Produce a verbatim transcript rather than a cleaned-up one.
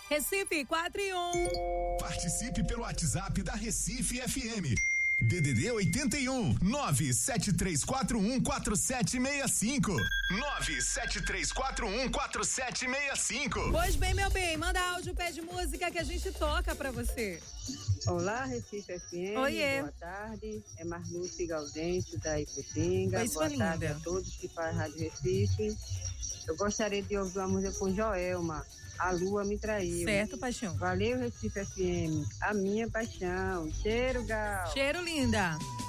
Recife quatro e um. Participe pelo WhatsApp da Recife F M. D D D oitenta e um, nove sete três quatro um quatro sete seis cinco. nove sete três quatro um quatro sete seis cinco. Pois bem, meu bem, manda áudio, pede música que a gente toca pra você. Olá, Recife F M. Oiê. Boa tarde. É Marluce Gaudêncio da Iputinga. Oi, Boa sua tarde linda. a todos que fazem Rádio Recife. Eu gostaria de ouvir uma música com Joelma. A lua me traiu. Certo, paixão. Valeu, Recife F M. A minha paixão. Cheiro, Gal. Cheiro, linda.